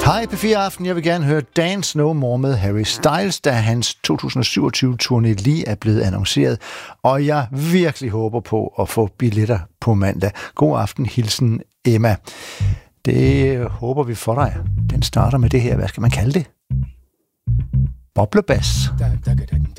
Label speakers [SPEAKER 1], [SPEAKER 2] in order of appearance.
[SPEAKER 1] Hej P4 Aften, jeg vil gerne høre Dance No More med Harry Styles, da hans 2027-turné lige er blevet annonceret, og jeg virkelig håber på at få billetter på mandag. God aften, hilsen Emma. Det håber vi for dig. Den starter med det her, hvad skal man kalde det? Boblebas.